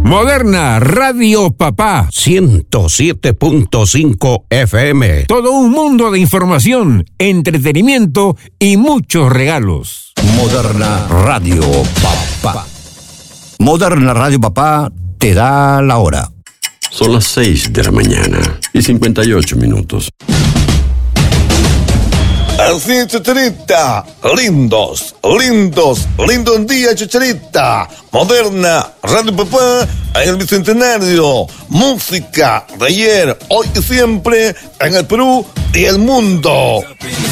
Moderna Radio Papá 107.5 FM. Todo un mundo de información, entretenimiento y muchos regalos. Moderna Radio Papá. Moderna Radio Papá te da la hora. Son las 6 de la mañana y 58 minutos. Así, Chicharita, lindo un día, Chicharita. Moderna Radio Papá en el Bicentenario. Música de ayer, hoy y siempre en el Perú y el mundo.